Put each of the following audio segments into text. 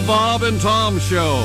Bob and Tom Show.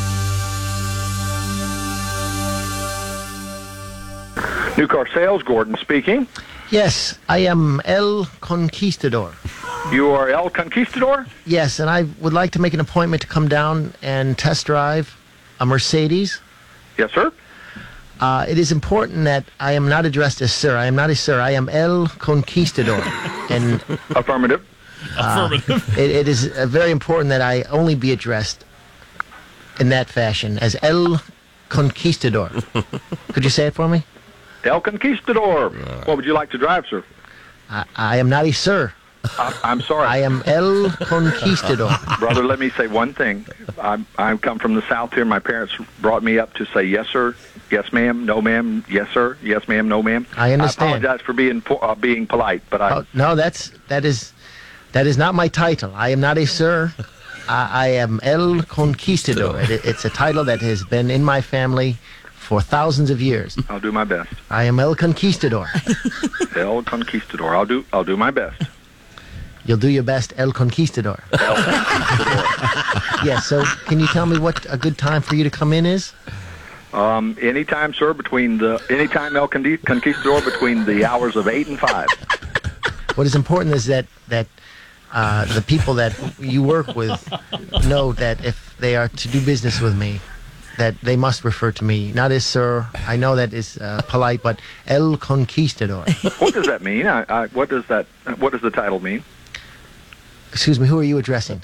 New car sales, Gordon speaking. Yes, I am El Conquistador. You are El Conquistador? Yes, and I would like to make an appointment to come down and test drive a Mercedes. Yes, sir. It is important that I am not addressed as sir. I am not a sir. I am El Conquistador. And Affirmative. it is very important that I only be addressed in that fashion, as El Conquistador. Could you say it for me? El Conquistador. What would you like to drive, sir? I am not a sir. I'm sorry. I am El Conquistador. Brother, let me say one thing. I come from the South here. My parents brought me up to say yes, sir, yes, ma'am, no, ma'am, yes, sir, yes, ma'am, no, ma'am. I understand. I apologize for being polite, but No, that is not my title. I am not a sir. I am El Conquistador. It's a title that has been in my family for thousands of years. I'll do my best. I am El Conquistador. El Conquistador. I'll do my best. You'll do your best, El Conquistador. El Conquistador. Yes, so can you tell me what a good time for you to come in is? Anytime, sir, anytime El Conquistador between the hours of 8 and 5. What is important is that the people that you work with know that if they are to do business with me, that they must refer to me, not as sir. I know that is polite, but El Conquistador. What does that mean? What does the title mean? Excuse me, who are you addressing?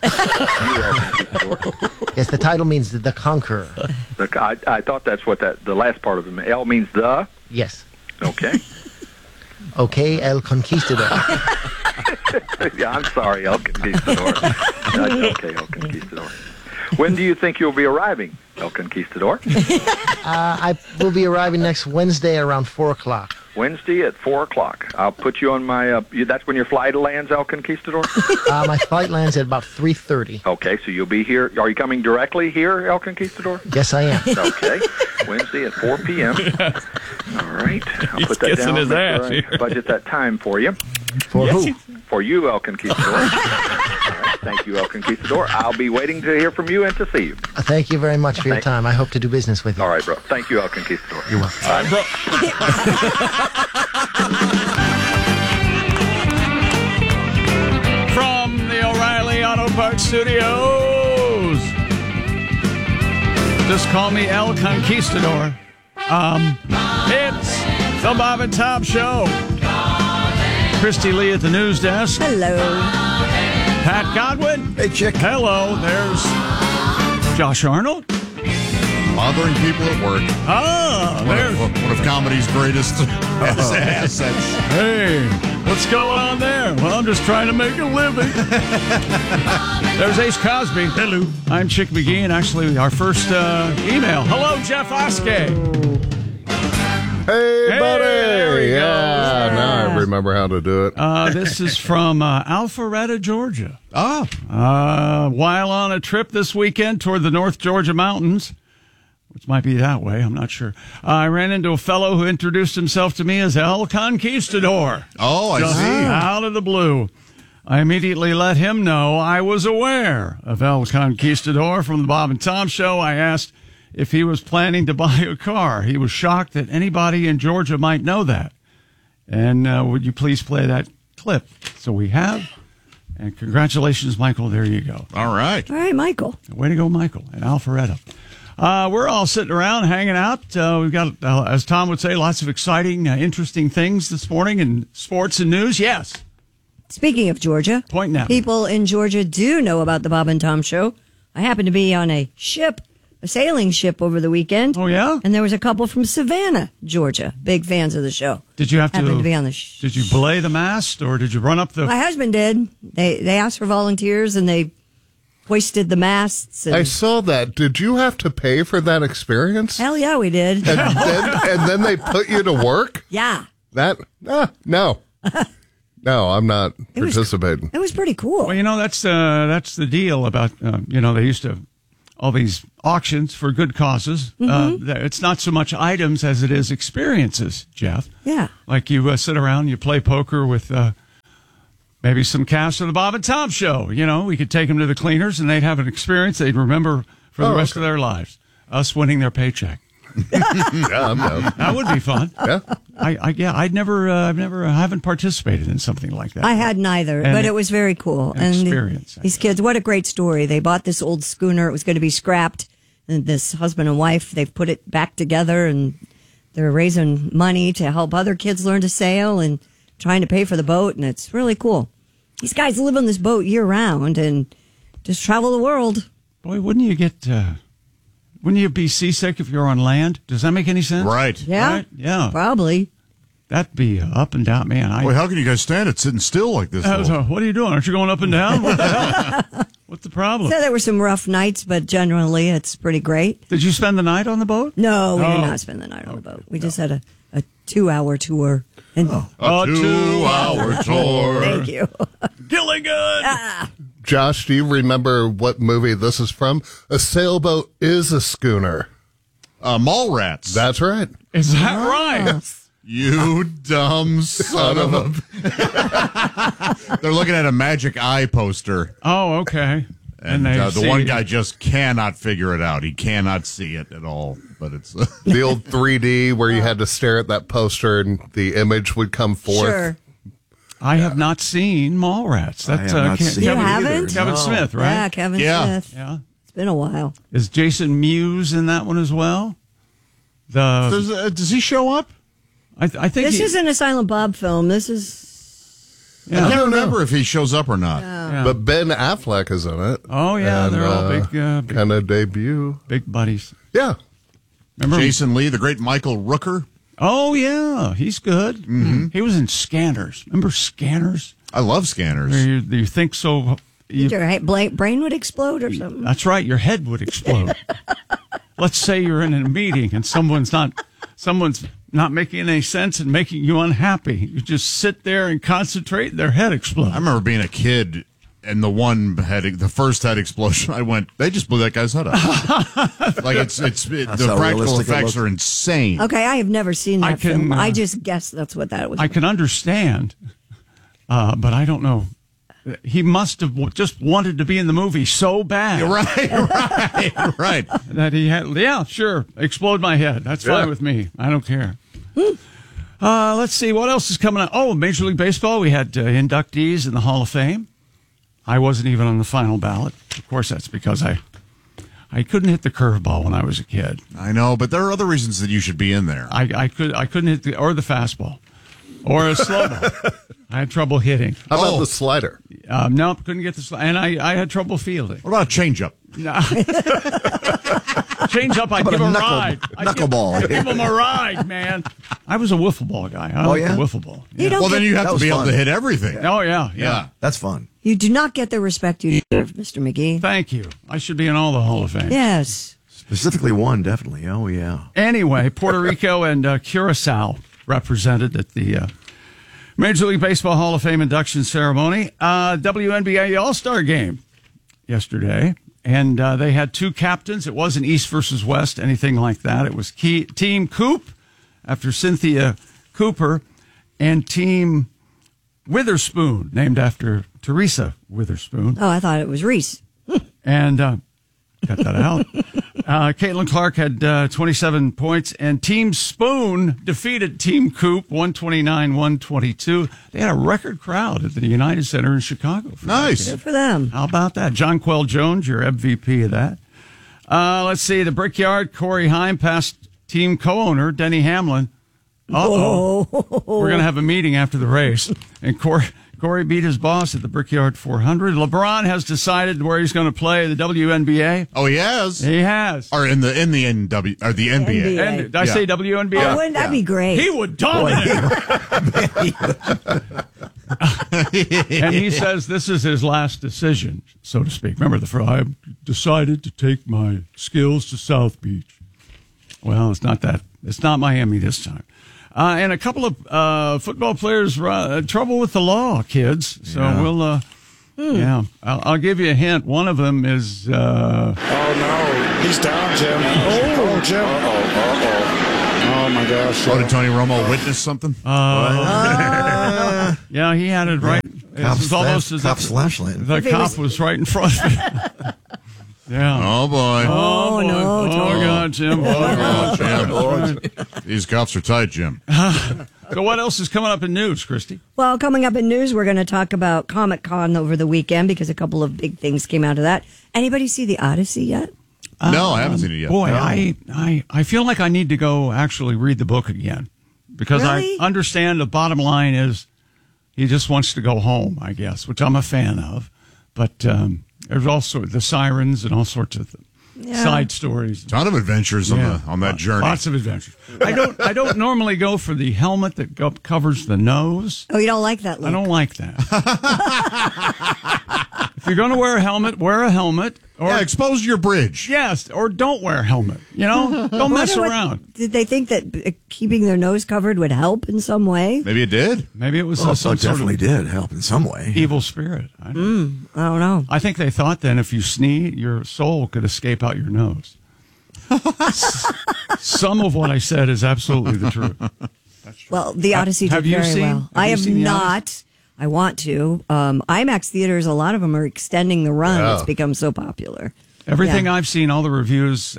Yes, the title means the conqueror. I thought that's what the last part of it. El means the? Yes. Okay. Okay, El Conquistador. Yeah, I'm sorry, El Conquistador. That's okay, El Conquistador. When do you think you'll be arriving, El Conquistador? I will be arriving next Wednesday around 4 o'clock. Wednesday at 4 o'clock. I'll put you on my... that's when your flight lands, El Conquistador? My flight lands at about 3:30. Okay, so you'll be here. Are you coming directly here, El Conquistador? Yes, I am. Okay. Wednesday at 4 p.m. All right. I'll put that down. His ass I budget that time for you. For who? For you, El Conquistador. All right. Thank you, El Conquistador. I'll be waiting to hear from you and to see you. Thank you very much for your time. I hope to do business with you. All right, bro. Thank you, El Conquistador. You're welcome. All right, bro. From the O'Reilly Auto Parts Studios. Just call me El Conquistador. It's the Bob and Tom Show. Christy Lee at the news desk. Hello. Pat Godwin. Hey, chick. Hello. There's Josh Arnold. Bothering people at work. Ah, there's... One of comedy's greatest assets. Hey, what's going on there? Well, I'm just trying to make a living. There's Ace Cosby. Hello. I'm Chick McGee, and actually our first email. Hello, Jeff Oskey. Hey, buddy! There we go. Yeah, now I remember how to do it. This is from Alpharetta, Georgia. While on a trip this weekend toward the North Georgia mountains, which might be that way, I'm not sure, I ran into a fellow who introduced himself to me as El Conquistador. Oh, I Just see. out of the blue. I immediately let him know I was aware of El Conquistador from the Bob and Tom Show. I asked if he was planning to buy a car. He was shocked that anybody in Georgia might know that. And would you please play that clip? So we have. And congratulations, Michael. There you go. All right. All right, Michael. Way to go, Michael, and Alpharetta. We're all sitting around hanging out. We've got, as Tom would say, lots of exciting, interesting things this morning in sports and news. Yes. Speaking of Georgia, Point now. People in Georgia do know about the Bob and Tom Show. I happened to be on a sailing ship over the weekend. Oh, yeah? And there was a couple from Savannah, Georgia, big fans of the show. Did you have Happened to be on the Did you belay the mast, or did you run up the... My husband did. They asked for volunteers, and they hoisted the masts. And I saw that. Did you have to pay for that experience? hell yeah, we did. And then they put you to work? Yeah. No. No, I'm not was- participating. It was pretty cool. Well, you know, that's the deal about, they used to all these auctions for good causes. It's not so much items as it is experiences, Jeff. Yeah. Like you sit around, you play poker with Maybe some cast of the Bob and Tom Show. You know, we could take them to the cleaners and they'd have an experience they'd remember for the rest of their lives. Us winning their paycheck. Yeah, I'm down. That would be fun. Yeah. I haven't participated in something like that. I had neither, And but it was very cool. an experience, I These kids, what a great story. They bought this old schooner. It was going to be scrapped. And this husband and wife, they've put it back together and they're raising money to help other kids learn to sail and trying to pay for the boat. And it's really cool. These guys live on this boat year round and just travel the world. Boy, wouldn't you be seasick if you're on land? Does that make any sense? Right. Yeah? Right? Yeah. Probably. That'd be up and down, man. Boy, how can you guys stand it sitting still like this? What are you doing? Aren't you going up and down? What the hell? What's the problem? So there were some rough nights, but generally it's pretty great. Did you spend the night on the boat? No, we did Oh. not spend the night on the boat. We just had a 2-hour tour. And A 2-hour tour. thank you. Gilligan! Josh, do you remember what movie this is from? A sailboat is a schooner. Mallrats. That's right. Is that right? You dumb son of a... They're looking at a Magic Eye poster, Oh, okay. and they the see one it. guy just cannot figure it out. He cannot see it at all, but it's... The old 3D where you had to stare at that poster and the image would come forth. Sure. I have not seen Mallrats. That's I have not seen You Kevin, haven't? Kevin No. Smith, right? Yeah, Kevin Yeah. Smith. Yeah. It's been a while. Is Jason Mewes in that one as well? Does he show up? I think This he- isn't a Silent Bob film. This is... I Yeah. can't remember if he shows up or not. Yeah. But Ben Affleck is in it. Oh yeah, And, they're all big kind of debut. big buddies. Yeah. Remember? Jason Lee, the great Michael Rooker. Oh yeah, he's good. Mm-hmm. He was in Scanners. Remember Scanners? I love Where Scanners. you think so? Your brain would explode or something. That's right. Your head would explode. Let's say you're in a meeting and someone's not making any sense and making you unhappy. You just sit there and concentrate, and their head explodes. I remember being a kid, and the first head explosion, I went, they just blew that guy's head up. Like the how practical realistic it effects looked. are insane. Okay, I have never seen that I can, film. I just guessed that's what that was. I can understand, but I don't know. He must have just wanted to be in the movie so bad Right. that he had. Yeah, sure. Explode my head. That's fine with me. I don't care. Let's see what else is coming up. Oh, Major League Baseball. We had inductees in the Hall of Fame. I wasn't even on the final ballot. Of course, that's because I couldn't hit the curveball when I was a kid. I know, but there are other reasons that you should be in there. I couldn't hit the fastball or a slow ball. I had trouble hitting. How about the slider? Nope, couldn't get the and I had trouble fielding. What about a changeup? Change up, I'd about give a a knuckle- ride. knuckleball? I'd give him a ride, man. I was a wiffle ball guy. I like yeah? the wiffle ball. You don't Well, then get- you have That to was be able fun. to hit everything. Oh, yeah. Yeah. That's fun. You do not get the respect you deserve, Mr. McGee. Thank you. I should be in all the Hall of Fame. Yes. Specifically one, definitely. Oh, yeah. Anyway, Puerto Rico and Curacao represented at the Major League Baseball Hall of Fame induction ceremony. WNBA All-Star game yesterday. And they had two captains. It wasn't East versus West, anything like that. It was Team Coop after Cynthia Cooper and Team Witherspoon, named after Teresa Witherspoon. Oh, I thought it was Reese. And cut that out. Caitlin Clark had 27 points, and Team Spoon defeated Team Coop 129-122. They had a record crowd at the United Center in Chicago. For that Nice. game. Good for them. How about that? Jonquel Jones, your MVP of that. Let's see. The Brickyard, Corey Heim passed team co-owner Denny Hamlin. Uh-oh. We're going to have a meeting after the race. And Corey beat his boss at the Brickyard 400. LeBron has decided where he's going to play the WNBA. Oh, he has. He has. Or in the NW or the NBA. NBA. And did I say WNBA? Oh, wouldn't that be great? He would dominate. And he says this is his last decision, so to speak. Remember I've decided to take my skills to South Beach. Well, it's not that. It's not Miami this time. And a couple of football players trouble with the law, kids. So we'll, yeah, I'll give you a hint. One of them is. Oh no, he's down, Jim. Oh, Jim. Oh my gosh! Oh, did Tony Romo witness something? Yeah, he had it right. It was almost as Cop's if flashlight. the cop was right in front of him. Yeah. Oh boy! Oh, boy. no, Oh Tony. God, Jim! Oh God, Jim! These cops are tight, Jim. So what else is coming up in news, Christy? Well, coming up in news, we're going to talk about Comic-Con over the weekend because a couple of big things came out of that. Anybody see The Odyssey yet? No, I haven't seen it yet. Boy, No. I feel like I need to go actually read the book again because Really? I understand the bottom line is he just wants to go home, I guess, which I'm a fan of. But there's also the sirens and all sorts of side stories. Ton of adventures on that journey. Lots of adventures. I don't normally go for the helmet that covers the nose. Oh, you don't like that look? I don't like that. If you're going to wear a helmet, wear a helmet. Or, Yeah, expose your bridge. Yes, or don't wear a helmet. You know, don't mess Wonder what- around. Did they think that keeping their nose covered would help in some way? Maybe it did. Maybe it was Well, some it definitely sort did help in some way. of evil spirit. I don't I don't know. I think they thought then if you sneeze, your soul could escape out your nose. Some of what I said is absolutely the truth. Well, The Odyssey Have did you very seen- well. have I you have seen The not. I want to. IMAX theaters, a lot of them are extending the run. Yeah. It's become so popular. Everything Yeah. I've seen, all the reviews,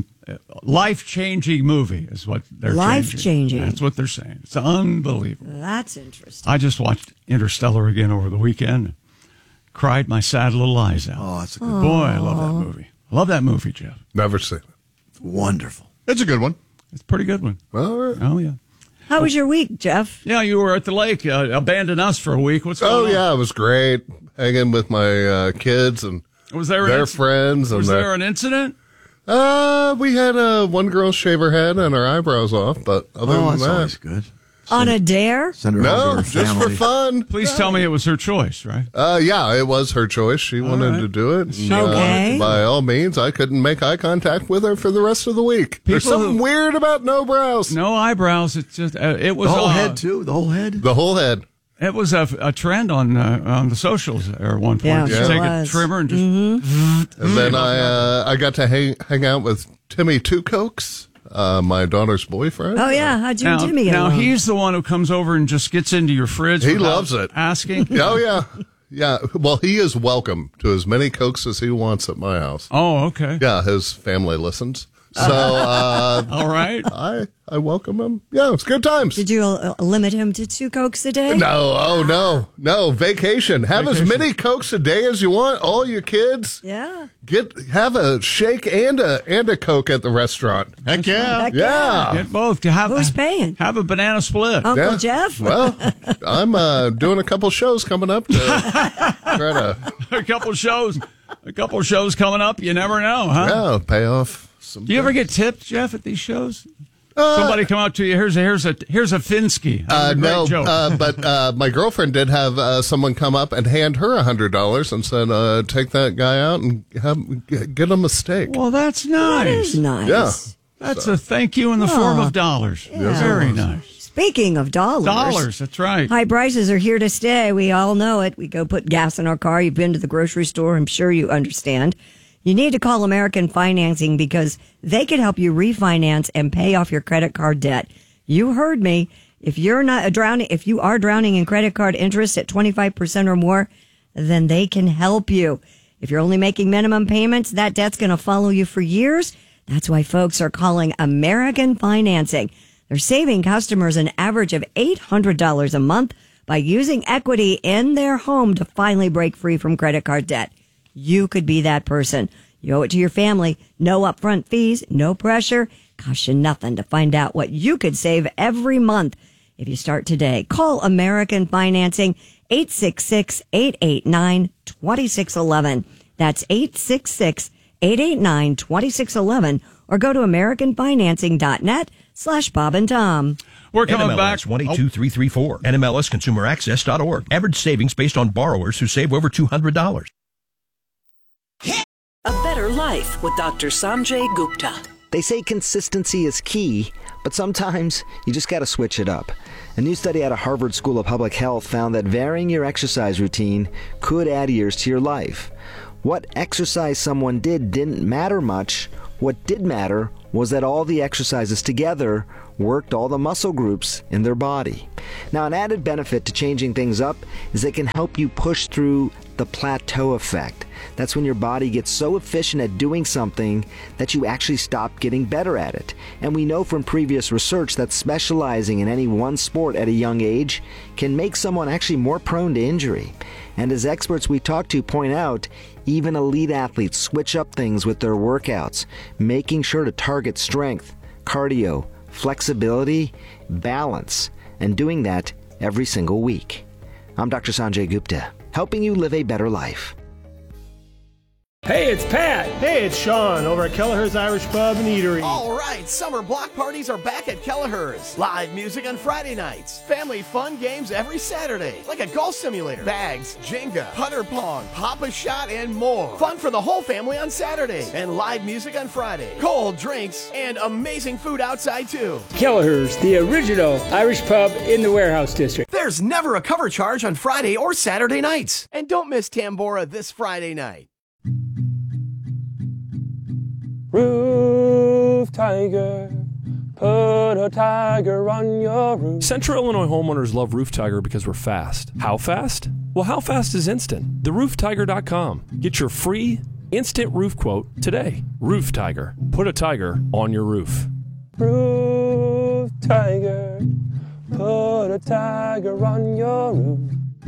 life-changing movie is what they're Life-changing. That's what they're saying. It's unbelievable. That's interesting. I just watched Interstellar again over the weekend. Cried my sad little eyes out. Oh, that's a good, Boy, I love that movie. I love that movie, Jeff. Never seen it. wonderful. It's a good one. It's a pretty good one. All right. Oh, yeah. How was your week, Jeff? Yeah, you were at the lake. Abandoned us for a week. What's going Oh, on? yeah, it was great. Hanging with my kids and Was there their an friends. And Was their, there an incident? we had one girl shave her head and her eyebrows off, but other Oh, than that's always that, good. On a dare? Send her home no, to her just for family. fun. Please tell me it was her choice, right? Yeah, it was her choice. She wanted right. to do it. And, Okay. by all means, I couldn't make eye contact with her for the rest of the week. There's People something who- weird about no brows. No eyebrows. It's just it was The whole head, too? The whole head? The whole head. It was a trend on the socials at one point. Yeah, You sure take was. a trimmer and just And then I got to hang out with Timmy Two Cokes, my daughter's boyfriend. Oh, yeah. How'd you and Jimmy get now along? he's the one who comes over and just gets into your fridge. He without loves it. Asking. Oh, yeah. Yeah. Well, he is welcome to as many Cokes as he wants at my house. Oh, okay. Yeah, his family listens. So All right. I welcome him. Yeah, it's good times. Did you limit him to 2 Cokes a day? No. Vacation. Have as many Cokes a day as you want. All you kids Yeah. have a shake and a Coke at the restaurant. Heck yeah. Heck Yeah. Get both. Have Who's paying? Have a banana split. Uncle Yeah. Jeff? Well, I'm doing a couple shows coming up to try to A couple shows coming up. You never know, huh? pay off some. Do you ever get tipped, Jeff, at these shows? Somebody come up to you. Here's a Finsky. No, joke. but my girlfriend did have someone come up and hand her $100 and said, "Take that guy out and get him a steak." Well, that's That is nice. nice. Yeah. That's a thank you in the form of dollars. Very nice. Speaking of dollars. Dollars. That's right. High prices are here to stay. We all know it. We go put gas in our car. You've been to the grocery store. I'm sure you understand. You need to call American Financing because they can help you refinance and pay off your credit card debt. You heard me. If you are drowning in credit card interest at 25% or more, then they can help you. If you're only making minimum payments, that debt's going to follow you for years. That's why folks are calling American Financing. They're saving customers an average of $800 a month by using equity in their home to finally break free from credit card debt. You could be that person. You owe it to your family. No upfront fees, no pressure. Costs you nothing to find out what you could save every month if you start today. Call American Financing, 866-889-2611. That's 866-889-2611. Or go to AmericanFinancing.net/Bob and Tom. We're coming NMLS back. 22334. NMLSConsumerAccess.org. Average savings based on borrowers who save over $200. A Better Life with Dr. Sanjay Gupta. They say consistency is key, but sometimes you just got to switch it up. A new study out of Harvard School of Public Health found that varying your exercise routine could add years to your life. What exercise someone did didn't matter much. What did matter was that all the exercises together worked all the muscle groups in their body. Now, an added benefit to changing things up is it can help you push through the plateau effect. That's when your body gets so efficient at doing something that you actually stop getting better at it. And we know from previous research that specializing in any one sport at a young age can make someone actually more prone to injury. And as experts we talk to point out, even elite athletes switch up things with their workouts, making sure to target strength, cardio, flexibility, balance, and doing that every single week. I'm Dr. Sanjay Gupta, helping you live a better life. Hey, it's Pat. Hey, it's Sean over at Kelleher's Irish Pub and Eatery. All right, summer block parties are back at Kelleher's. Live music on Friday nights. Family fun games every Saturday, like a golf simulator, bags, Jenga, putter pong, Pop-A-Shot, and more. Fun for the whole family on Saturday, and live music on Friday. Cold drinks and amazing food outside too. Kelleher's, the original Irish pub in the Warehouse District. There's never a cover charge on Friday or Saturday nights. And don't miss Tambora this Friday night. Roof Tiger, put a tiger on your roof. Central Illinois homeowners love Roof Tiger because we're fast. How fast? Well, how fast is instant? TheRoofTiger.com. Get your free instant roof quote today. Roof Tiger, put a tiger on your roof. Roof Tiger, put a tiger on your roof.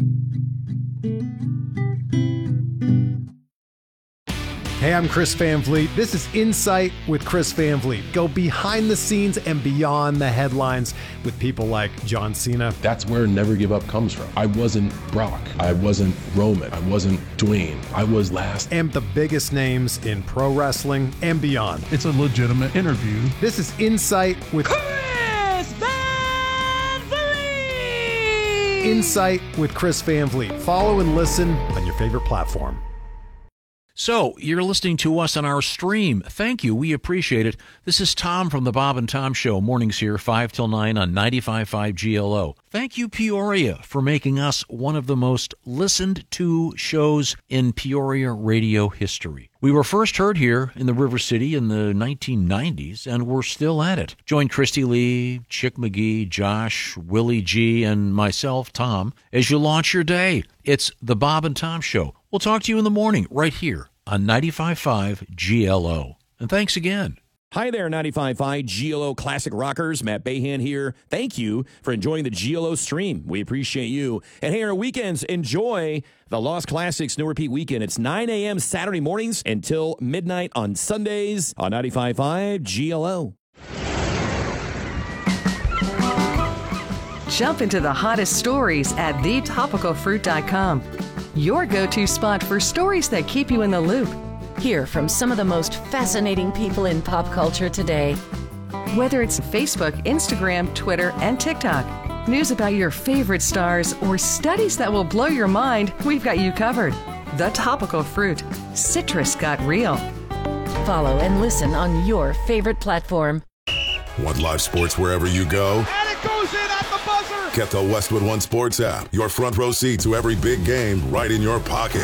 Hey, I'm Chris Van Vliet. This is Insight with Chris Van Vliet. Go behind the scenes and beyond the headlines with people like John Cena. That's where Never Give Up comes from. I wasn't Brock. I wasn't Roman. I wasn't Dwayne. I was last. And the biggest names in pro wrestling and beyond. It's a legitimate interview. This is Insight with Chris Van Vliet. Insight with Chris Van Vliet. Follow and listen on your favorite platform. So, you're listening to us on our stream. Thank you. We appreciate it. This is Tom from the Bob and Tom Show. Mornings here, 5 till 9 on 95.5 GLO. Thank you, Peoria, for making us one of the most listened to shows in Peoria radio history. We were first heard here in the River City in the 1990s, and we're still at it. Join Christy Lee, Chick McGee, Josh, Willie G., and myself, Tom, as you launch your day. It's the Bob and Tom Show. We'll talk to you in the morning right here on 95.5 GLO. And thanks again. Hi there, 95.5 GLO Classic Rockers. Matt Bahan here. Thank you for enjoying the GLO stream. We appreciate you. And hey, our weekends, enjoy the Lost Classics No Repeat Weekend. It's 9 a.m. Saturday mornings until midnight on Sundays on 95.5 GLO. Jump into the hottest stories at thetopicalfruit.com. Your go-to spot for stories that keep you in the loop. Hear from some of the most fascinating people in pop culture today. Whether it's Facebook, Instagram, Twitter, and TikTok, news about your favorite stars, or studies that will blow your mind, we've got you covered. The Topical Fruit. Citrus got real. Follow and listen on your favorite platform. Want live sports wherever you go? And it goes in at the buzzer! Get the Westwood One Sports app. Your front row seat to every big game right in your pocket.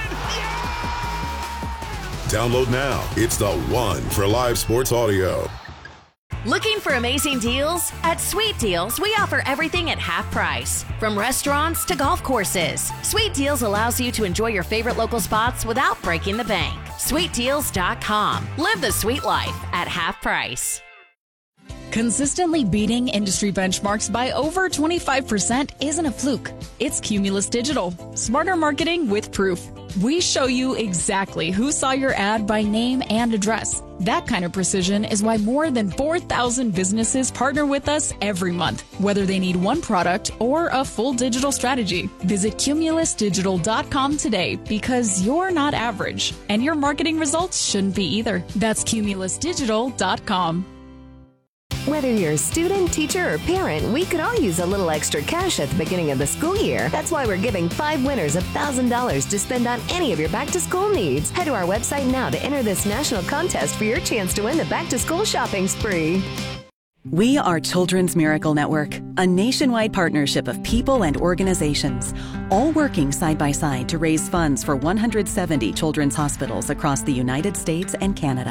Download now. It's the one for live sports audio. Looking for amazing deals? At Sweet Deals, we offer everything at half price. From restaurants to golf courses, Sweet Deals allows you to enjoy your favorite local spots without breaking the bank. SweetDeals.com. Live the sweet life at half price. Consistently beating industry benchmarks by over 25% isn't a fluke. It's Cumulus Digital. Smarter marketing with proof. We show you exactly who saw your ad by name and address. That kind of precision is why more than 4,000 businesses partner with us every month, whether they need one product or a full digital strategy. Visit cumulusdigital.com today because you're not average, and your marketing results shouldn't be either. That's cumulusdigital.com. Whether you're a student, teacher, or parent, we could all use a little extra cash at the beginning of the school year. That's why we're giving 5 winners $1,000 to spend on any of your back-to-school needs. Head to our website now to enter this national contest for your chance to win the back-to-school shopping spree. We are Children's Miracle Network, a nationwide partnership of people and organizations, all working side by side to raise funds for 170 children's hospitals across the United States and Canada.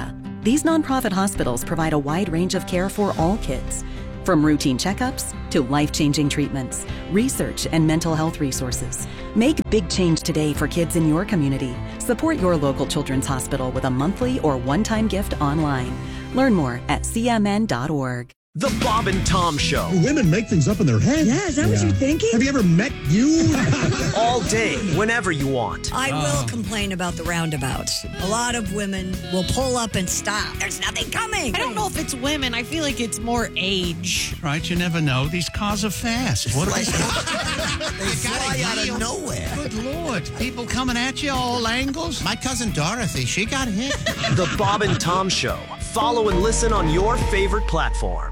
These nonprofit hospitals provide a wide range of care for all kids, from routine checkups to life-changing treatments, research, and mental health resources. Make big change today for kids in your community. Support your local children's hospital with a monthly or one-time gift online. Learn more at cmn.org. The Bob and Tom Show. Women make things up in their head. Yeah, is that what you're thinking? Have you ever met you? All day, whenever you want. I will complain about the roundabouts. A lot of women will pull up and stop. There's nothing coming. I don't know if it's women. I feel like it's more age. Right, you never know. These cars are fast. What are they? They fly out of nowhere. Good Lord. People coming at you all angles. My cousin Dorothy, she got hit. The Bob and Tom Show. Follow and listen on your favorite platform.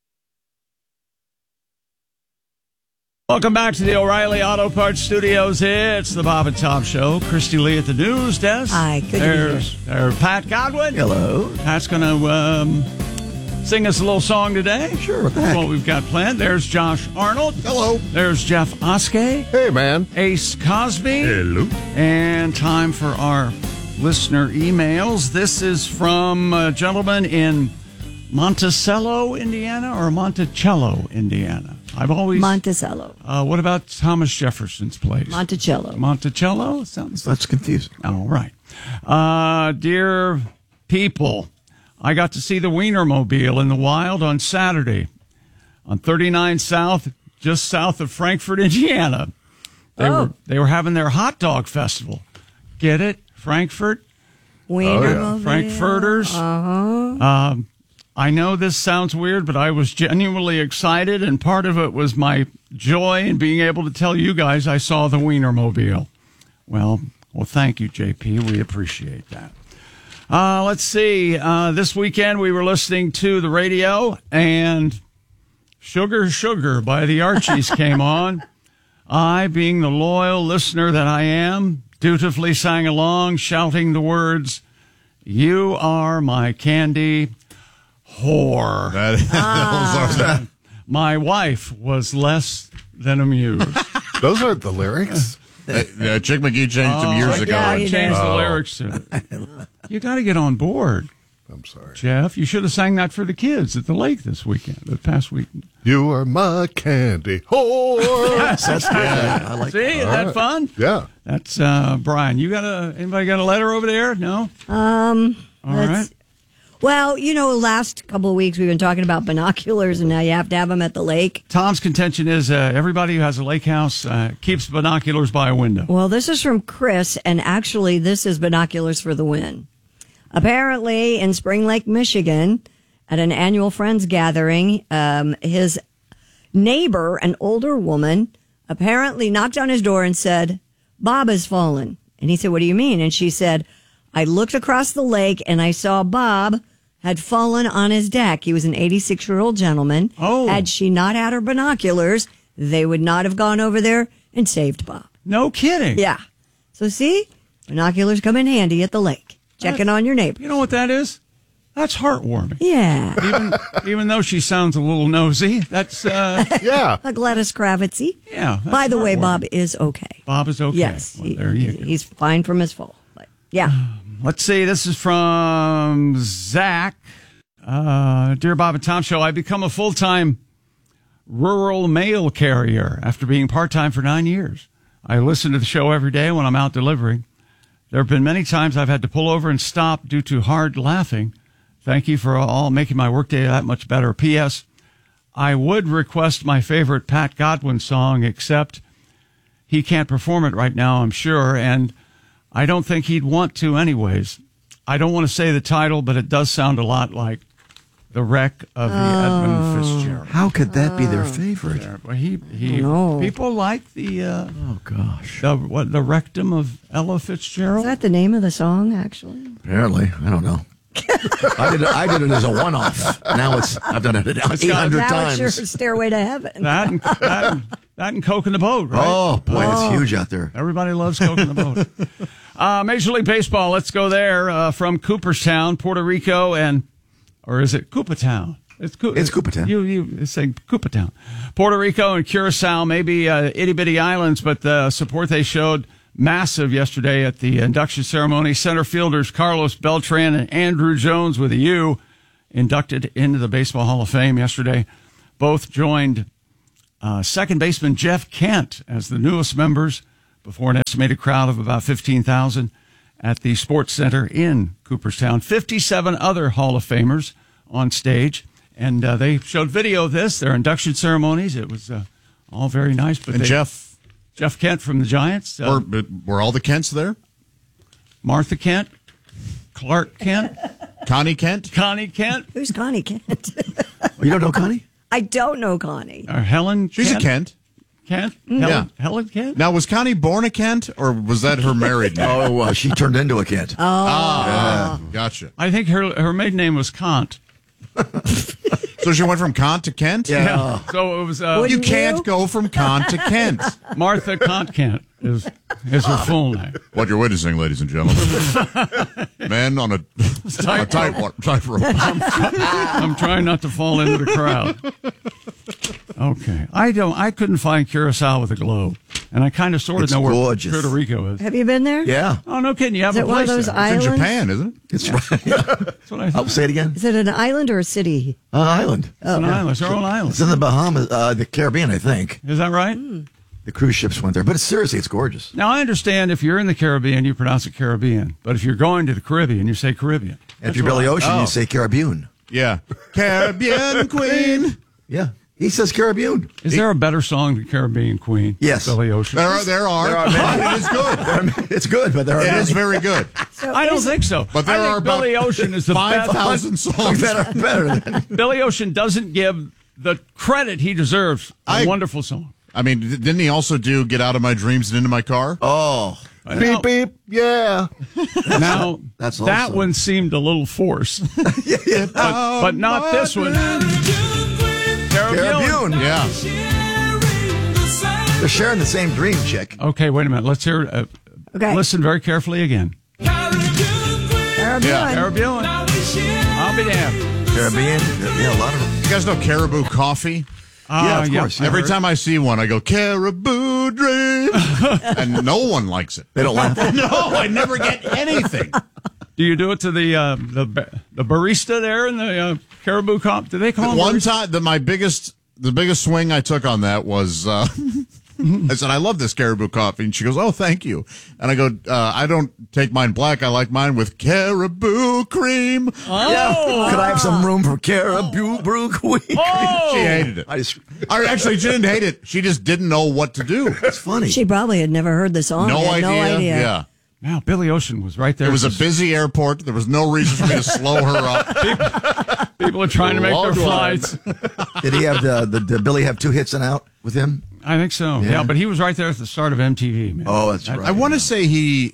Welcome back to the O'Reilly Auto Parts Studios. It's the Bob and Tom Show. Christy Lee at the news desk. Hi, good to be here. There's Pat Godwin. Hello. Pat's going to sing us a little song today. Sure, what the That's heck? what we've got planned. There's Josh Arnold. Hello. There's Jeff Oskey. Hey, man. Ace Cosby. Hello. And time for our listener emails. This is from a gentleman in Monticello, Indiana, or Monticello, Indiana. I've always Monticello. What about Thomas Jefferson's place? Monticello. Monticello? Sounds That's confusing. all right. Dear people, I got to see the Wienermobile in the wild on Saturday on 39 South, just south of Frankfort, Indiana. They were having their hot dog festival. Get it? Frankfort? Wienermobile. Frankfurters. Uh-huh. I know this sounds weird, but I was genuinely excited, and part of it was my joy in being able to tell you guys I saw the Wienermobile. Well, thank you, JP. We appreciate that. Let's see. This weekend we were listening to the radio, and Sugar, Sugar by the Archies came on. I, being the loyal listener that I am, dutifully sang along, shouting the words, "You are my candy whore." My wife was less than amused. Those aren't the lyrics. Chick McGee changed them years ago. Yeah, he changed the lyrics to it. You got to get on board. I'm sorry, Jeff. You should have sang that for the kids at the lake this past weekend. You are my candy whore. That's good. I like See, is that fun? Yeah. That's Brian. Anybody got a letter over there? No? All right. Well, last couple of weeks we've been talking about binoculars, and now you have to have them at the lake. Tom's contention is everybody who has a lake house keeps binoculars by a window. Well, this is from Chris, and actually this is binoculars for the win. Apparently, in Spring Lake, Michigan, at an annual Friends gathering, his neighbor, an older woman, apparently knocked on his door and said, "Bob has fallen." And he said, "What do you mean?" And she said, "I looked across the lake and I saw Bob had fallen on his deck." He was an 86-year-old gentleman. Oh. Had she not had her binoculars, they would not have gone over there and saved Bob. No kidding. Yeah. So see, binoculars come in handy at the lake. Checking on your neighbor. You know what that is? That's heartwarming. Yeah. Even though she sounds a little nosy, that's, yeah. A Gladys Kravitzy. Yeah. By the way, Bob is okay. Bob is okay. Yes. Well, there you go. He's fine from his fall. But yeah. Let's see. This is from Zach. Dear Bob and Tom Show, I've become a full-time rural mail carrier after being part-time for 9 years. I listen to the show every day when I'm out delivering. There have been many times I've had to pull over and stop due to hard laughing. Thank you for all making my workday that much better. P.S. I would request my favorite Pat Godwin song, except he can't perform it right now, I'm sure, and I don't think he'd want to anyways. I don't want to say the title, but it does sound a lot like The Wreck of the Edmund Fitzgerald. How could that be their favorite? Well, people like the the rectum of Ella Fitzgerald. Is that the name of the song, actually? Apparently, I don't know. I did it as a one-off. Now I've done it 800 now times. It's your Stairway to Heaven. That and Coke in the Boat, right? Oh boy, it's huge out there. Everybody loves Coke in the Boat. Major League Baseball. Let's go there from Cooperstown, Puerto Rico, or is it Coopatown? It's Coopatown. You say Coopatown. Puerto Rico and Curacao, maybe itty bitty islands, but the support they showed massive yesterday at the induction ceremony. Center fielders Carlos Beltran and Andrew Jones with a U inducted into the Baseball Hall of Fame yesterday. Both joined second baseman Jeff Kent as the newest members before an estimated crowd of about 15,000 at the Sports Center in Cooperstown. 57 other Hall of Famers on stage, and they showed video of this, their induction ceremonies. It was all very nice. But and Jeff Kent from the Giants. Were all the Kents there? Martha Kent, Clark Kent, Connie Kent. Who's Connie Kent? You don't know Connie? I don't know Connie. Helen. She's Kent? a Kent. Helen Kent. Now, was Connie born a Kent, or was that her married name? Oh, she turned into a Kent. Yeah, gotcha. I think her maiden name was Kant. So she went from Kant to Kent? Yeah. So it was. You can't go from Kant to Kent. Martha Kent is her full name. What you're witnessing, ladies and gentlemen, man on a tightrope. I'm trying not to fall into the crowd. Okay, I couldn't find Curacao with a globe, and I kind of sort of know where Puerto Rico is. Have you been there? Yeah. Oh, no kidding. You have Is a it one of place those there. islands? It's in Japan, isn't it? It's right. That's what I thought. I'll say it again. Is it an island or a city? An island. It's an island. It's our own island. It's in the Bahamas, the Caribbean, I think. Is that right? The cruise ships went there, but seriously, it's gorgeous. Now, I understand if you're in the Caribbean, you pronounce it Caribbean. But if you're going to the Caribbean, you say Caribbean. And if you're Billy Ocean, you say Caribbean. Yeah. Caribbean Queen. Yeah. He says Caribbean. Is there a better song than Caribbean Queen? Yes. Billy Ocean. There are. It is good. It's good, but there are It many. is very good. I don't think so. But there I think are about Billy Ocean is the 5,000 songs that are better than Billy Ocean doesn't give the credit he deserves. A wonderful song. I mean, didn't he also do "Get Out of My Dreams and Into My Car"? Oh, beep beep, yeah. Now That's that also- one seemed a little forced, but not this one. Caribbean. Yeah. They're sharing the same dream, chick. Okay, wait a minute. Let's hear it. Okay. Listen very carefully again. Caribbean. Caribbean. I'll be damned. Caribbean. Yeah, a lot of them. You guys know Caribou Coffee? Yeah, of course. Every time I see one, I go, Caribou Dream. And no one likes it. They don't laugh. No, I never get anything. Do you do it to the barista there in the Caribou Coffee? Do they call him One barista? time, the biggest swing I took on that was, I said, I love this Caribou Coffee. And she goes, oh, thank you. And I go, I don't take mine black. I like mine with Caribou cream. Oh. Yeah. Could I have some room for Caribou Brew Queen? Oh. She hated it. Actually, she didn't hate it. She just didn't know what to do. It's funny. She probably had never heard the song. No Had idea. Yeah. Now, Billy Ocean was right there. It was a busy airport. There was no reason for me to slow her up. People are trying to make their flights. Did he have did Billy have 2 hits and out with him? I think so. Yeah, but he was right there at the start of MTV, man. Oh, that's right. I want to say he.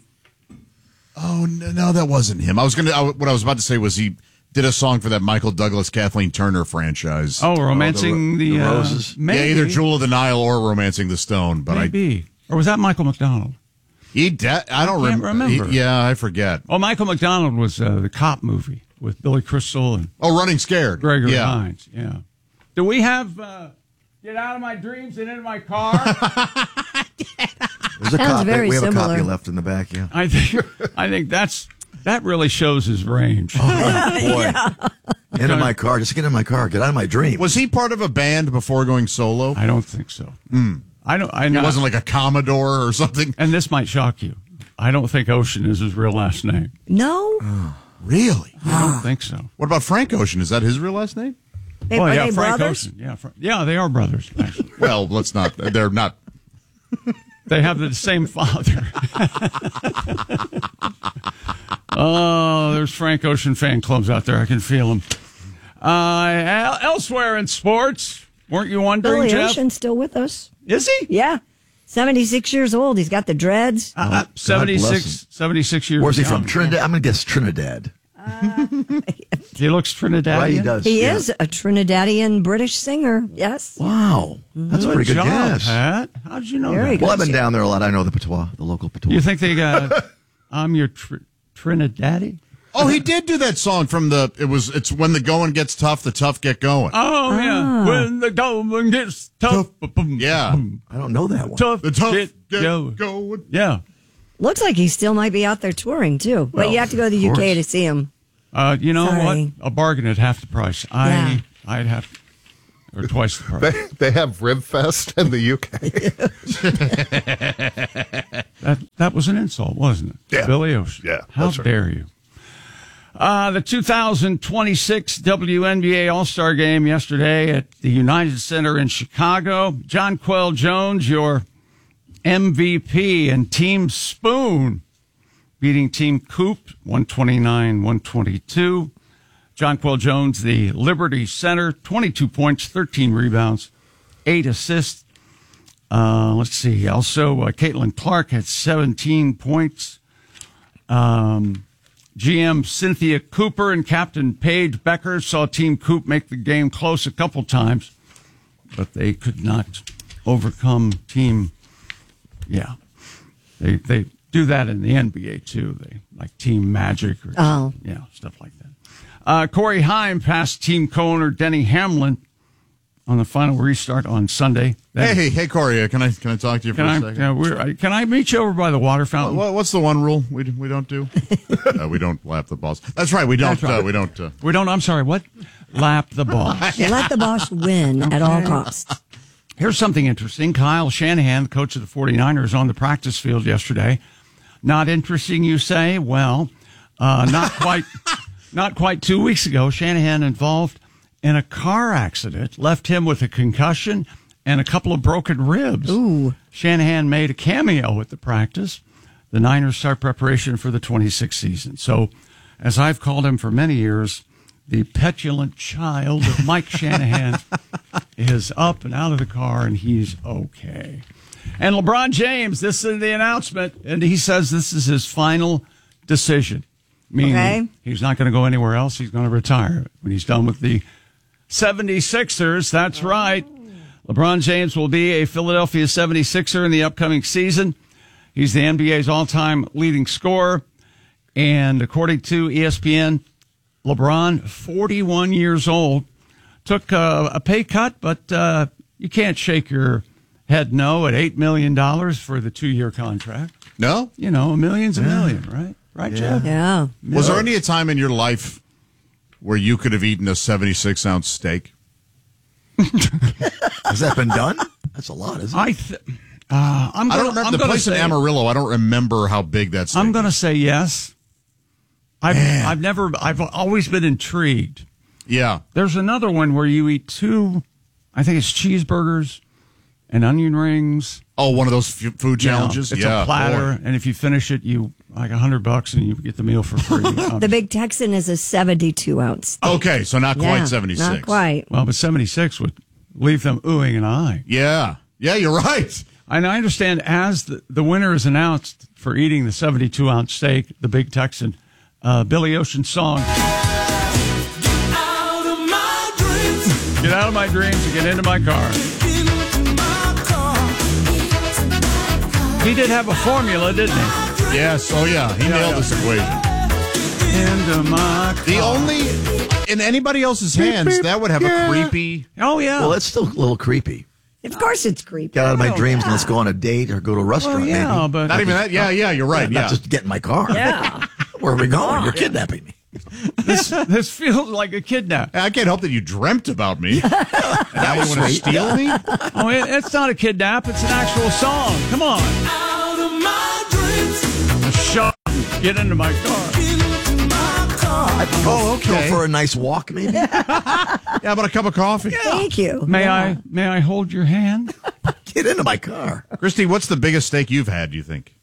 Oh no, that wasn't him. What I was about to say was he did a song for that Michael Douglas, Kathleen Turner franchise. Oh, Romancing the Roses. Maybe. Yeah, either Jewel of the Nile or Romancing the Stone. But maybe. Or was that Michael McDonald? I don't remember. Yeah, I forget. Oh, Michael McDonald was the cop movie with Billy Crystal and Running Scared. Gregory Hines. Yeah. Do we have Get Out of My Dreams and Into My Car? There's a copy. We have a copy left in the back. Yeah. I think that really shows his range. Oh boy. Into my car. Just get in my car. Get out of my dream. Was he part of a band before going solo? I don't think so. I know. He wasn't like a Commodore or something. And this might shock you. I don't think Ocean is his real last name. No. Really? I don't think so. What about Frank Ocean? Is that his real last name? Are they Frank brothers? Ocean. Yeah, they are brothers. Actually. Well, let's not. They're not. They have the same father. Oh, there's Frank Ocean fan clubs out there. I can feel them. Elsewhere in sports, weren't you wondering, Billy Jeff? Ocean's still with us. Is he? Yeah. 76 years old. He's got the dreads. 76 years. Where's he young. from? Trinidad. I'm going to guess Trinidad. He looks Trinidadian. Right, he does. He is a Trinidadian British singer. Yes. Wow. That's a pretty good job, guess. Pat. How did you know Very that? good. Well, I've been down there a lot. I know the patois, the local patois. You think they got I'm your Trinidadian? Oh, he did do that song from it's When the Going Gets Tough, the Tough Get Going. Oh, yeah. When the going gets tough. Yeah. I don't know that one. Tough The tough get get going. going. Yeah. Looks like he still might be out there touring, too. But you have to go to the UK to see him. You know Sorry. what? A bargain at half the price. I'd have, or twice the price. They have Ribfest in the UK. That was an insult, wasn't it? Yeah. Billy Ocean. Yeah. How that's right. dare you? The 2026 WNBA All-Star Game yesterday at the United Center in Chicago. Jonquel Jones, your MVP, and Team Spoon beating Team Coop 129-122. Jonquel Jones, the Liberty Center, 22 points, 13 rebounds, 8 assists. Let's see. Also, Caitlin Clark had 17 points. GM Cynthia Cooper and Captain Paige Becker saw Team Coop make the game close a couple times, but they could not overcome Team. Yeah, they do that in the NBA too. They like Team Magic or stuff like that. Corey Haim passed team co-owner Denny Hamlin on the final restart on Sunday. Hey, Corey, can I talk to you for a second? Can I meet you over by the water fountain? What's the one rule we don't do? We don't lap the balls. That's right. We don't. Right. We don't. I'm sorry. What? Lap the ball. Let the boss win at all costs. Here's something interesting. Kyle Shanahan, the coach of the 49ers, on the practice field yesterday. Not interesting, you say? Well, not quite. Not quite 2 weeks ago, Shanahan involved in a car accident left him with a concussion and a couple of broken ribs. Ooh. Shanahan made a cameo at the practice. The Niners start preparation for the 26th season. So, as I've called him for many years, the petulant child of Mike Shanahan is up and out of the car, and he's okay. And LeBron James, this is the announcement, and he says this is his final decision. Meaning he's not going to go anywhere else. He's going to retire when he's done with the 76ers. That's right. LeBron James will be a Philadelphia 76er in the upcoming season. He's the NBA's all-time leading scorer. And according to ESPN, LeBron, 41 years old, took a pay cut, but you can't shake your head no at $8 million for the 2-year contract. No? You know, a million's a million, right? Right, Jeff? Yeah. Was there any time in your life where you could have eaten a 76-ounce steak? Has that been done? That's a lot, isn't it? I don't remember the place in Amarillo. I don't remember how big that steak I'm going to say yes. I've always been intrigued. Yeah. There's another one where you eat 2, I think it's cheeseburgers and onion rings. Oh, one of those food challenges? It's a platter, and if you finish it, you like $100 and you get the meal for free. The Big Texan is a 72-ounce. Okay, so not quite 76. Not quite. Well, but 76 would leave them oohing and eyeing. Yeah. Yeah, you're right. And I understand as the winner is announced for eating the 72-ounce steak, the Big Texan, Billy Ocean's song. Get out of my dreams and get into my car. He did have a formula, didn't he? Yes. Oh, yeah. He nailed this equation. Into my car. The only, in anybody else's hands, that would have a creepy. Oh, yeah. Well, that's still a little creepy. Of course it's creepy. Get out of my dreams and let's go on a date or go to a restaurant. Yeah, maybe. but not even that. Yeah, you're right. Not just get in my car. Yeah. Where are we going? You're kidnapping me. This feels like a kidnap. I can't help that you dreamt about me. Now you want to steal me? Oh, it's not a kidnap. It's an actual song. Come on. Out of my dreams. Shut up. Get into my car. Go for a nice walk, maybe. Yeah, about a cup of coffee. Thank you. May I hold your hand? Get into my car. Christy, what's the biggest steak you've had, do you think?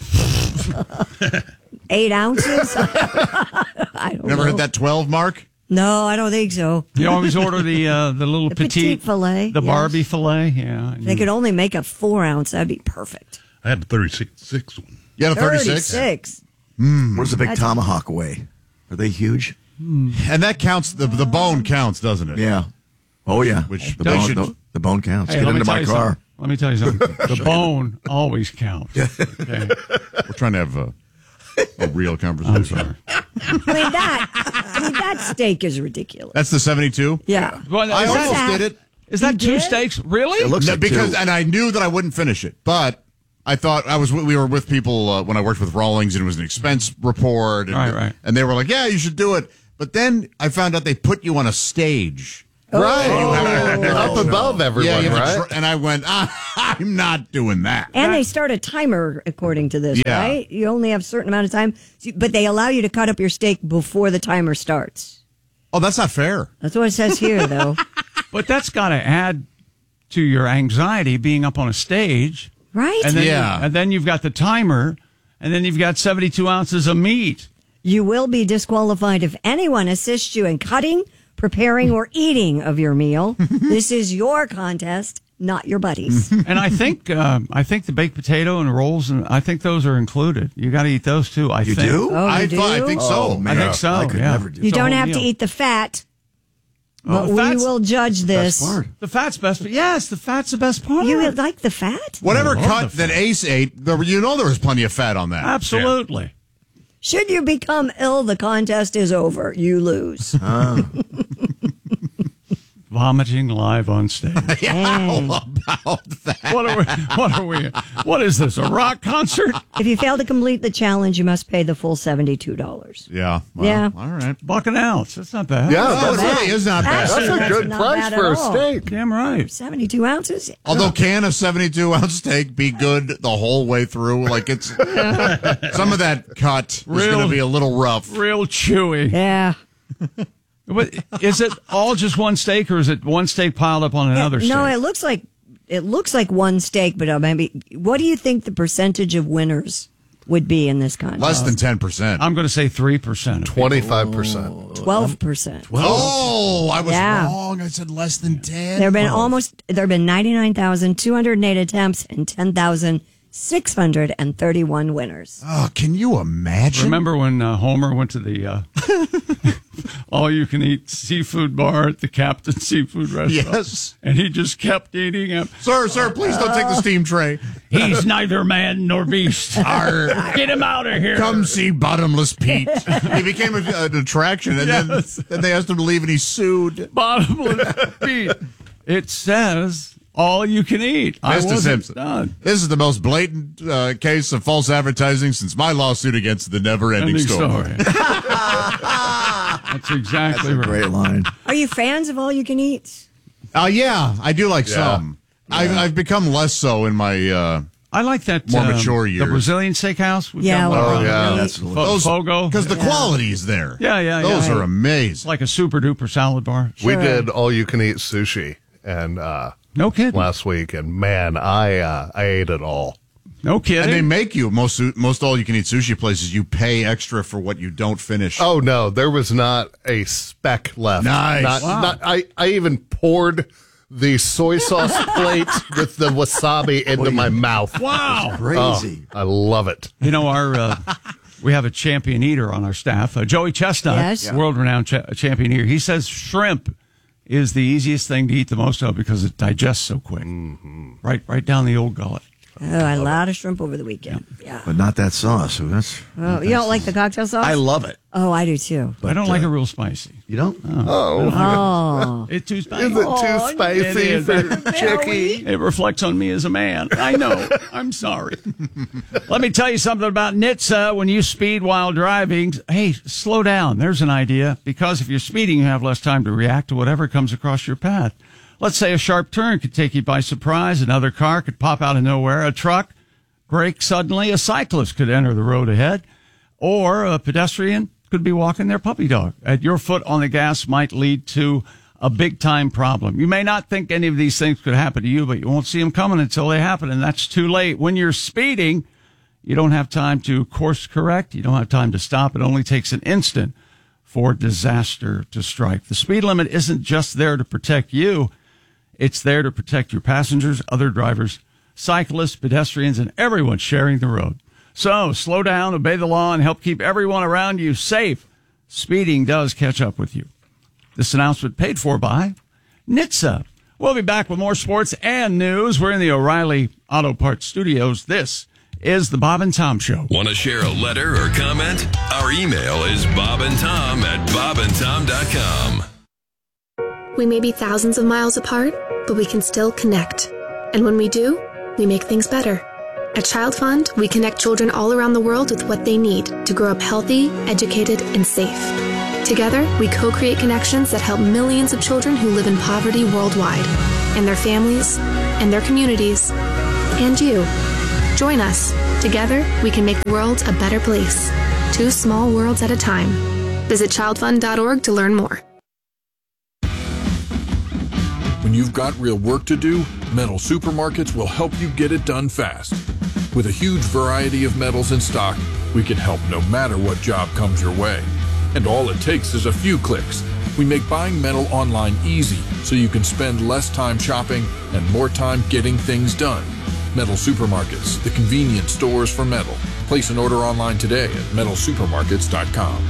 8 ounces? I don't Never know. hit that 12 mark? No, I don't think so. You always order the little petite filet, the yes. Barbie filet. Yeah, They could only make a 4 ounce. That'd be perfect. I had the 36 one. You had a 36? 36. What does a big tomahawk weigh? Are they huge? And that counts. The bone counts, doesn't it? Yeah. Oh, yeah. Which the bone counts. Hey, Get into my car. Let me tell you something. The bone always counts. Okay. We're trying to have a real conversation. I'm sorry. I mean, that steak is ridiculous. That's the 72? Yeah. Well, I almost did it. Is that You 2 did? steaks? Really? It looks like because, 2. and I knew that I wouldn't finish it, but I thought we were with people when I worked with Rawlings, and it was an expense report. And, right. And they were like, yeah, you should do it. But then I found out they put you on a stage. Right. Up above everyone, right? And I went, I'm not doing that. And they start a timer according to this, Yeah. right? You only have a certain amount of time, but they allow you to cut up your steak before the timer starts. Oh, that's not fair. That's what it says here, though. But that's got to add to your anxiety being up on a stage. Right? And then Yeah. and then you've got the timer, and then you've got 72 ounces of meat. You will be disqualified if anyone assists you in cutting, preparing, or eating of your meal. This is your contest, not your buddies. And I think the baked potato and rolls, and I think those are included. You got to eat those too. I think. do? Oh, you do? I think so. Oh, man. I think so. I could yeah. never do You It's a don't whole have to meal. eat the fat, but the we fat's- will judge this. The fat's best. Yes, the fat's the best part. You like the fat? Whatever I love cut the that fat. Ace ate, there was plenty of fat on that. Absolutely. Should you become ill, the contest is over. You lose. Vomiting live on stage. How about that? What is this? A rock concert? If you fail to complete the challenge, you must pay the full $72. Yeah. Well, Yeah. All right. $1 an ounce. That's not bad. Yeah, Oh, it really is not bad. Actually, that's a good not price bad for at a all. steak. Damn right. 72 ounces? Although can a 72-ounce steak be good the whole way through? Like it's some of that cut is Real- going to be a little rough. Real chewy. Yeah. But is it all just one steak, or is it one steak piled up on another steak? No, it looks like one steak, but maybe. What do you think the percentage of winners would be in this contest? Less than 10%. I'm going to say 3%. 25%. 12%. Oh, I was Yeah. wrong. I said less than 10. There have been 99,208 attempts and 10,631 winners. Oh, can you imagine? Remember when Homer went to the all-you-can-eat seafood bar at the Captain Seafood Restaurant? Yes. And he just kept eating it. Sir, please don't take the steam tray. He's neither man nor beast. Get him out of here. Come see Bottomless Pete. He became an attraction, and Yes. then they asked him to leave, and he sued. Bottomless Pete. It says all you can eat. I Mr. wasn't Simpson, done. this is the most blatant case of false advertising since my lawsuit against the never-ending Ending story. That's exactly right. Great line. Are you fans of all you can eat? Yeah, I do like some. I've become less so in my I like that more mature The years. Brazilian steakhouse. We've Yeah, got one well, around yeah, here. that's those Fogo. because the quality is there. Yeah. Those are It's amazing. like a super duper salad bar. We did all you can eat sushi and No kidding. last week, and man, I ate it all. No kidding. And they make you most all you can eat sushi places. You pay extra for what you don't finish. Oh no, there was not a speck left. Nice. I even poured the soy sauce plate with the wasabi into my mouth. Wow. Crazy. I love it. You know, we have a champion eater on our staff, Joey Chestnut, Yes. world-renowned champion eater. He says shrimp is the easiest thing to eat the most of because it digests so quick. Mm-hmm. Right down the old gullet. Oh, I had a lot of shrimp over the weekend. Yeah. But not that sauce. So that's. Oh, you don't like the cocktail sauce? I love it. Oh, I do too. I don't like it real spicy. You don't? Oh. It's too spicy. Is it too spicy It for is. Chicky? It reflects on me as a man. I know. I'm sorry. Let me tell you something about NHTSA. When you speed while driving, hey, slow down. There's an idea. Because if you're speeding, you have less time to react to whatever comes across your path. Let's say a sharp turn could take you by surprise. Another car could pop out of nowhere. A truck brake suddenly. A cyclist could enter the road ahead. Or a pedestrian could be walking their puppy dog. At your foot on the gas might lead to a big-time problem. You may not think any of these things could happen to you, but you won't see them coming until they happen, and that's too late. When you're speeding, you don't have time to course correct. You don't have time to stop. It only takes an instant for disaster to strike. The speed limit isn't just there to protect you. It's there to protect your passengers, other drivers, cyclists, pedestrians, and everyone sharing the road. So slow down, obey the law, and help keep everyone around you safe. Speeding does catch up with you. This announcement paid for by NHTSA. We'll be back with more sports and news. We're in the O'Reilly Auto Parts Studios. This is the Bob and Tom Show. Want to share a letter or comment? Our email is bobandtom@bobandtom.com. We may be thousands of miles apart, but we can still connect. And when we do, we make things better. At Child Fund, we connect children all around the world with what they need to grow up healthy, educated, and safe. Together, we co-create connections that help millions of children who live in poverty worldwide, and their families, and their communities, and you. Join us. Together, we can make the world a better place. 2 small worlds at a time. Visit childfund.org to learn more. When you've got real work to do, Metal Supermarkets will help you get it done fast. With a huge variety of metals in stock, we can help no matter what job comes your way. And all it takes is a few clicks. We make buying metal online easy so you can spend less time shopping and more time getting things done. Metal Supermarkets, the convenient stores for metal. Place an order online today at metalsupermarkets.com.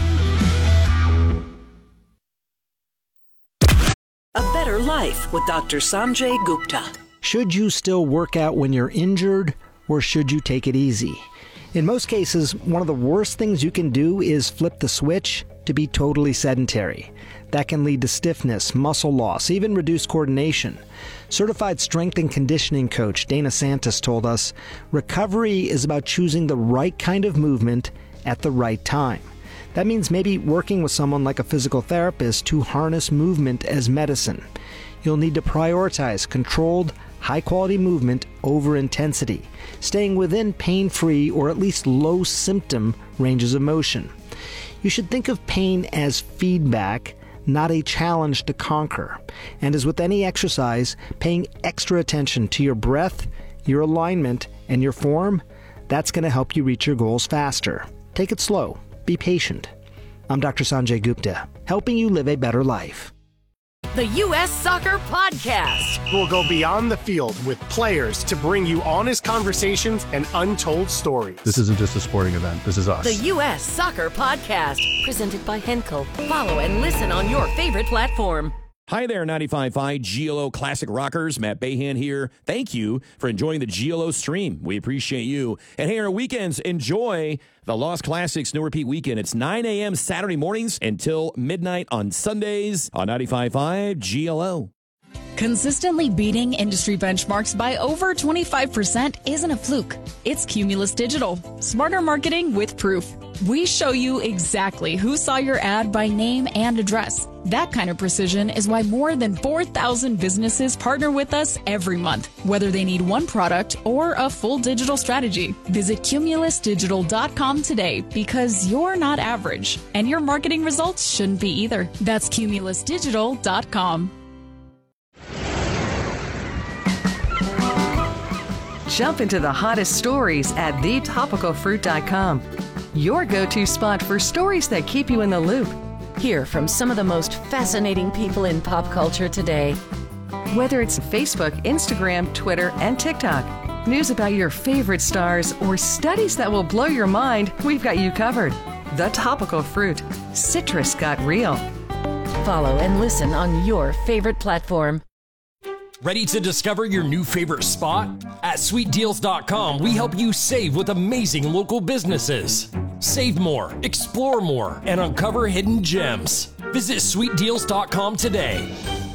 A Better Life with Dr. Sanjay Gupta. Should you still work out when you're injured, or should you take it easy? In most cases, one of the worst things you can do is flip the switch to be totally sedentary. That can lead to stiffness, muscle loss, even reduced coordination. Certified strength and conditioning coach Dana Santos told us, recovery is about choosing the right kind of movement at the right time. That means maybe working with someone like a physical therapist to harness movement as medicine. You'll need to prioritize controlled, high-quality movement over intensity, staying within pain-free or at least low-symptom ranges of motion. You should think of pain as feedback, not a challenge to conquer. And as with any exercise, paying extra attention to your breath, your alignment, and your form, that's going to help you reach your goals faster. Take it slow. Be patient. I'm Dr. Sanjay Gupta, helping you live a better life. The U.S. Soccer Podcast. We'll go beyond the field with players to bring you honest conversations and untold stories. This isn't just a sporting event. This is us. The U.S. Soccer Podcast. Presented by Henkel. Follow and listen on your favorite platform. Hi there, 95.5 GLO Classic Rockers. Matt Bahan here. Thank you for enjoying the GLO stream. We appreciate you. And hey, our weekends, enjoy the Lost Classics No Repeat Weekend. It's 9 a.m. Saturday mornings until midnight on Sundays on 95.5 GLO. Consistently beating industry benchmarks by over 25% isn't a fluke. It's Cumulus Digital. Smarter marketing with proof. We show you exactly who saw your ad by name and address. That kind of precision is why more than 4,000 businesses partner with us every month, whether they need one product or a full digital strategy. Visit cumulusdigital.com today because you're not average, and your marketing results shouldn't be either. That's cumulusdigital.com. Jump into the hottest stories at thetopicalfruit.com. Your go-to spot for stories that keep you in the loop. Hear from some of the most fascinating people in pop culture today. Whether it's Facebook, Instagram, Twitter, and TikTok, news about your favorite stars, or studies that will blow your mind, we've got you covered. The Topical Fruit. Citrus got real. Follow and listen on your favorite platform. Ready to discover your new favorite spot? At sweetdeals.com, we help you save with amazing local businesses. Save more, explore more, and uncover hidden gems. Visit sweetdeals.com today.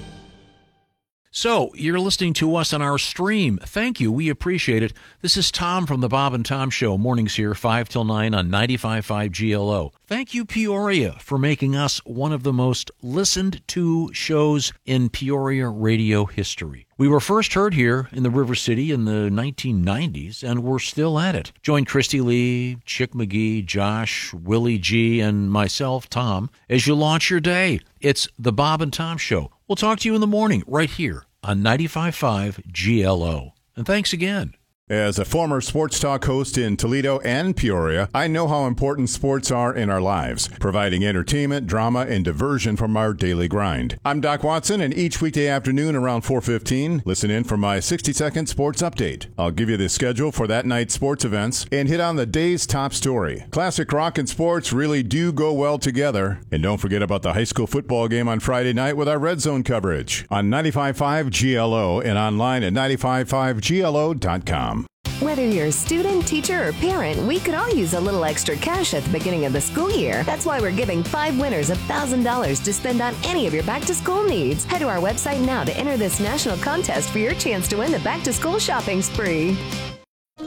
So, you're listening to us on our stream. Thank you. We appreciate it. This is Tom from the Bob and Tom Show. Mornings here, 5 till 9 on 95.5 GLO. Thank you, Peoria, for making us one of the most listened to shows in Peoria radio history. We were first heard here in the River City in the 1990s, and we're still at it. Join Christy Lee, Chick McGee, Josh, Willie G., and myself, Tom, as you launch your day. It's the Bob and Tom Show. We'll talk to you in the morning right here on 95.5 GLO. And thanks again. As a former sports talk host in Toledo and Peoria, I know how important sports are in our lives, providing entertainment, drama, and diversion from our daily grind. I'm Doc Watson, and each weekday afternoon around 4:15, listen in for my 60-second sports update. I'll give you the schedule for that night's sports events and hit on the day's top story. Classic rock and sports really do go well together. And don't forget about the high school football game on Friday night with our Red Zone coverage on 95.5 GLO and online at 955glo.com. Whether you're a student, teacher, or parent, we could all use a little extra cash at the beginning of the school year. That's why we're giving 5 winners $1,000 to spend on any of your back-to-school needs. Head to our website now to enter this national contest for your chance to win the back-to-school shopping spree.